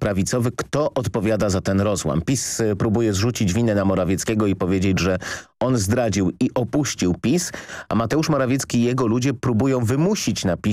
prawicowy, kto odpowiada za ten rozłam. PiS próbuje zrzucić winę na Morawieckiego i powiedzieć, że on zdradził i opuścił PiS, a Mateusz Morawiecki i jego ludzie próbują wymusić na PiS